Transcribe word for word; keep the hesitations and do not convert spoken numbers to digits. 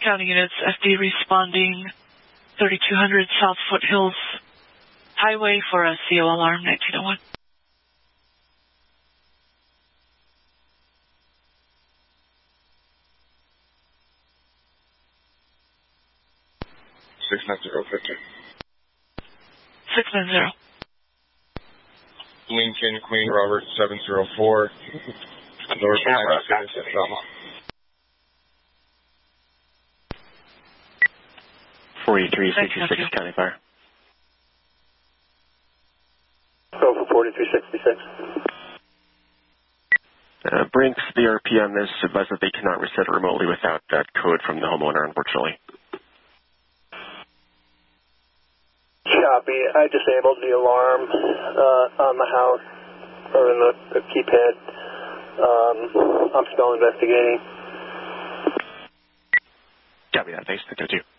County units, F D responding thirty-two hundred South Foothills Highway for a C O alarm, nineteen oh one. six nine zero, Victor. six nine zero. Lincoln, Queen Robert, seven zero four. North Camera, Selma. forty-three sixty-six, County Fire. Go for forty-three sixty-six. Uh, Brinks, the R P M is advised that they cannot reset remotely without that code from the homeowner, unfortunately. Copy. I disabled the alarm uh, on the house, or in the, the keypad. Um, I'm still investigating. Copy that. Thanks. Thank you.